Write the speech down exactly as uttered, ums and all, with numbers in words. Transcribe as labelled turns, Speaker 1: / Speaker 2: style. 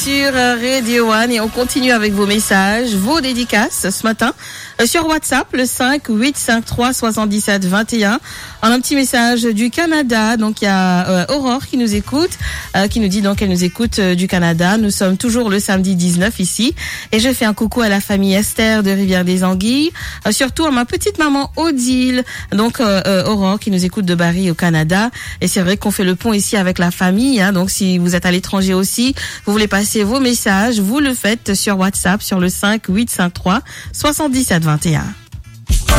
Speaker 1: sur Radio One et on continue avec vos messages, vos dédicaces ce matin euh, sur WhatsApp, le cinq huit cinq trois soixante-dix-sept vingt et un. On a un petit message du Canada, donc il y a euh, Aurore qui nous écoute, euh, qui nous dit donc qu'elle nous écoute euh, du Canada. Nous sommes toujours le samedi dix-neuf ici et je fais un coucou à la famille Esther de Rivière-des-Anguilles, euh, surtout à ma petite maman Odile, donc euh, euh, Aurore qui nous écoute de Barry au Canada. Et c'est vrai qu'on fait le pont ici avec la famille, hein, donc si vous êtes à l'étranger aussi, vous voulez passer vos messages, vous le faites sur WhatsApp sur le cinq huit cinq trois soixante-dix-sept vingt et un.